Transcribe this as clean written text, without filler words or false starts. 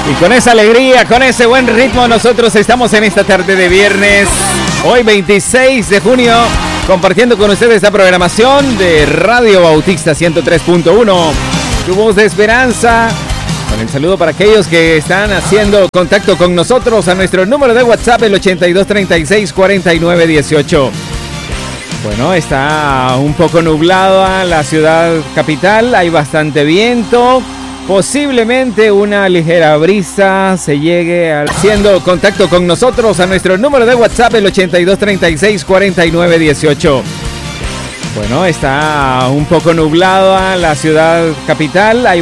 Y con esa alegría, con ese buen ritmo, nosotros estamos en esta tarde de viernes, hoy 26 de junio, compartiendo con ustedes esta programación de Radio Bautista 103.1, tu voz de esperanza. Con el saludo para aquellos que están haciendo contacto con nosotros a nuestro número de WhatsApp, el 8236-4918. Bueno, está un poco nublada la ciudad capital, hay bastante viento. Posiblemente una ligera brisa se llegue haciendo contacto con nosotros a nuestro número de WhatsApp, el 8236-4918. Bueno, está un poco nublada la ciudad capital, hay